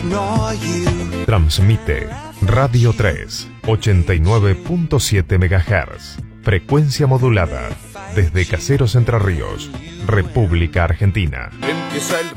Transmite Radio 3, 89.7 MHz. Frecuencia modulada. Desde Caseros, Entre Ríos, República Argentina. Empieza el